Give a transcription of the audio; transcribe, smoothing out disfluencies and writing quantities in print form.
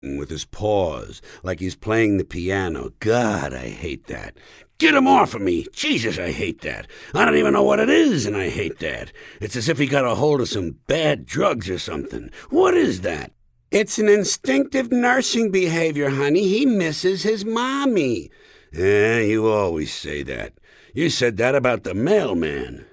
with his paws, like he's playing the piano. God, I hate that. Get him off of me! Jesus, I hate that. I don't even know what it is, and I hate that. It's as if he got a hold of some bad drugs or something. What is that? It's an instinctive nursing behavior, honey. He misses his mommy. You always say that. You said that about the mailman.